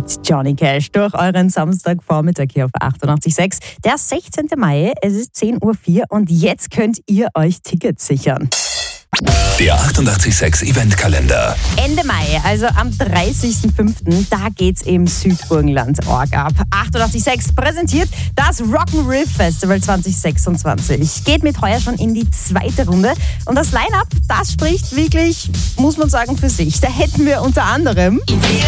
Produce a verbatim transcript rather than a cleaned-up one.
mit Johnny Cash durch euren Samstagvormittag hier auf achtundachtzig Komma sechs. Der sechzehnten Mai, es ist zehn Uhr vier und jetzt könnt ihr euch Tickets sichern. Der achtundachtzig Komma sechs Eventkalender. Ende Mai, also am dreißigsten fünften, da geht's im Südburgenland Org ab. achtundachtzig Komma sechs präsentiert das Rock'n'Riff Festival zwanzig sechsundzwanzig. Geht mit heuer schon in die zweite Runde. Und das Line-Up, das spricht wirklich, muss man sagen, für sich. Da hätten wir unter anderem